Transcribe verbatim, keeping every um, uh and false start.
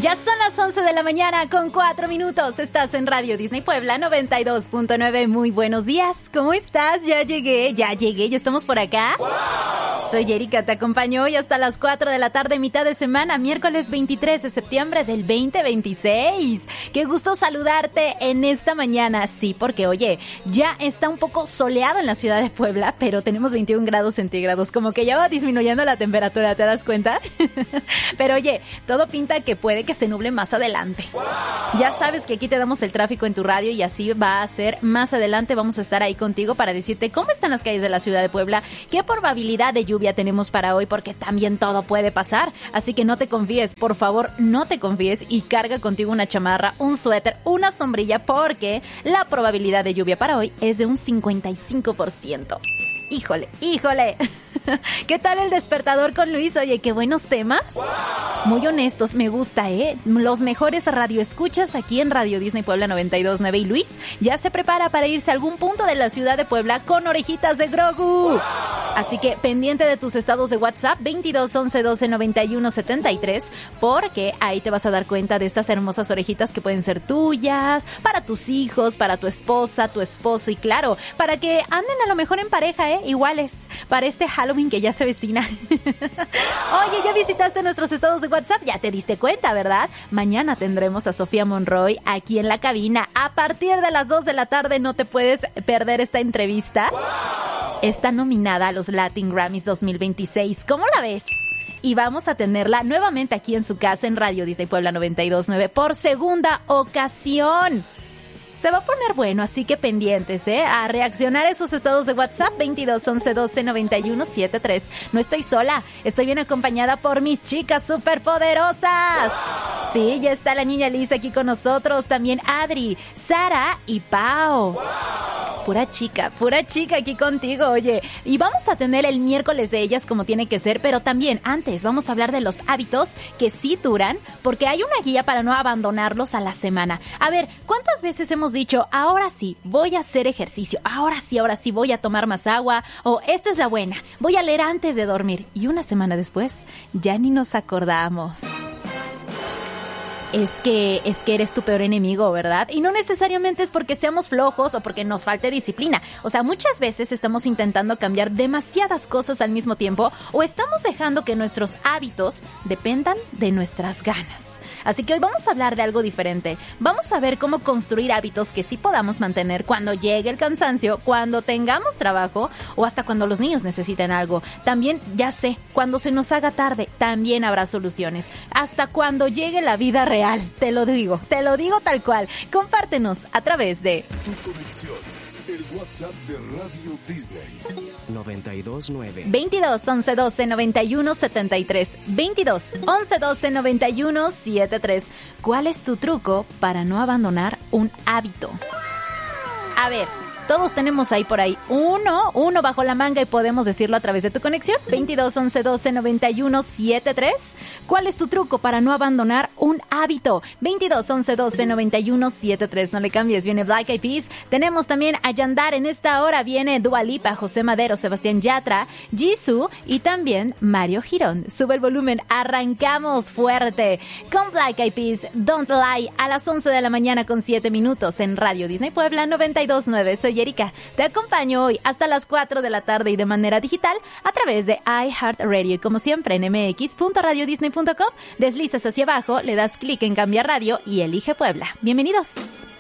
Ya son las once de la mañana con cuatro minutos. Estás en Radio Disney Puebla noventa y dos punto nueve. Muy buenos días. ¿Cómo estás? Ya llegué, ya llegué, ya estamos por acá. ¡Wow! Soy Erika, te acompaño hoy hasta las cuatro de la tarde, mitad de semana, miércoles veintitrés de septiembre del veinte veintiséis. Qué gusto saludarte en esta mañana. Sí, porque oye, ya está un poco soleado en la ciudad de Puebla, pero tenemos veintiún grados centígrados. Como que ya va disminuyendo la temperatura, ¿te das cuenta? Pero oye, todo pinta que puede que se nuble más adelante. ¡Wow! Ya sabes que aquí te damos el tráfico en tu radio y así va a ser más adelante. Vamos a estar ahí contigo para decirte cómo están las calles de la ciudad de Puebla, qué probabilidad de lluvia tenemos para hoy, porque también todo puede pasar. Así que no te confíes, por favor, no te confíes y carga contigo una chamarra, un suéter, una sombrilla, porque la probabilidad de lluvia para hoy es de un cincuenta y cinco por ciento. Híjole, híjole. ¿Qué tal el despertador con Luis? Oye, qué buenos temas. ¡Wow! Muy honestos, me gusta, ¿eh? Los mejores radioescuchas aquí en Radio Disney Puebla noventa y dos punto nueve. Y Luis ya se prepara para irse a algún punto de la ciudad de Puebla con orejitas de Grogu. ¡Wow! Así que pendiente de tus estados de WhatsApp veintidós once doce noventa y uno setenta y tres, porque ahí te vas a dar cuenta de estas hermosas orejitas que pueden ser tuyas, para tus hijos, para tu esposa, tu esposo y claro, para que anden a lo mejor en pareja, ¿eh? Iguales, para este Halloween que ya se avecina. Oye, ¿ya visitaste nuestros estados de WhatsApp? Ya te diste cuenta, ¿verdad? Mañana tendremos a Sofía Monroy aquí en la cabina. A partir de las dos de la tarde no te puedes perder esta entrevista. Está nominada a los Latin Grammys dos mil veintiséis. ¿Cómo la ves? Y vamos a tenerla nuevamente aquí en su casa en Radio Disney Puebla noventa y dos punto nueve por segunda ocasión. Se va a poner bueno, así que pendientes, ¿eh? A reaccionar a esos estados de WhatsApp veintidós once doce noventa y uno setenta y tres. No estoy sola, estoy bien acompañada por mis chicas superpoderosas. Sí, ya está la niña Liz aquí con nosotros, también Adri, Sara y Pau. Pura chica, pura chica aquí contigo, oye. Y vamos a tener el miércoles de ellas como tiene que ser, pero también antes vamos a hablar de los hábitos que sí duran, porque hay una guía para no abandonarlos a la semana. A ver, ¿cuántas veces hemos dicho, ahora sí, voy a hacer ejercicio, ahora sí, ahora sí, voy a tomar más agua, o esta es la buena, voy a leer antes de dormir? Y una semana después, ya ni nos acordamos. Es que, es que eres tu peor enemigo, ¿verdad? Y no necesariamente es porque seamos flojos o porque nos falte disciplina. O sea, muchas veces estamos intentando cambiar demasiadas cosas al mismo tiempo o estamos dejando que nuestros hábitos dependan de nuestras ganas. Así que hoy vamos a hablar de algo diferente. Vamos a ver cómo construir hábitos que sí podamos mantener cuando llegue el cansancio, cuando tengamos trabajo o hasta cuando los niños necesiten algo. También, ya sé, cuando se nos haga tarde, también habrá soluciones. Hasta cuando llegue la vida real. Te lo digo, te lo digo tal cual. Compártenos a través de Tu conexión, el WhatsApp de Radio Disney. noventa y dos punto nueve. veintidós once doce noventa y uno setenta y tres. veintidós once doce noventa y uno setenta y tres. ¿Cuál es tu truco para no abandonar un hábito? A ver, todos tenemos ahí por ahí uno, uno bajo la manga y podemos decirlo a través de tu conexión. veintidós once doce noventa y uno setenta y tres. ¿Cuál es tu truco para no abandonar un hábito? veintidós once doce noventa y uno setenta y tres. No le cambies, viene Black Eyed Peas. Tenemos también a Yandar en esta hora. Viene Dua Lipa, José Madero, Sebastián Yatra, Jisoo y también Mario Girón. Sube el volumen, arrancamos fuerte con Black Eyed Peas, Don't Lie, a las once de la mañana con siete minutos en Radio Disney Puebla noventa y dos punto nueve. Soy Erika, te acompaño hoy hasta las cuatro de la tarde y de manera digital a través de iHeartRadio y como siempre en m x punto radio disney punto com. Deslizas hacia abajo, le das clic en cambiar radio y elige Puebla. Bienvenidos.